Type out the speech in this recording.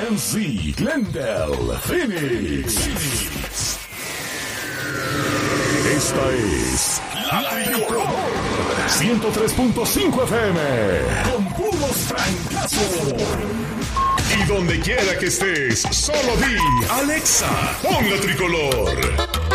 GNC, Glendale, Phoenix. Esta es La Tricolor 103.5 FM con puros francazos. Y donde quiera que estés, solo di Alexa, pon La Tricolor.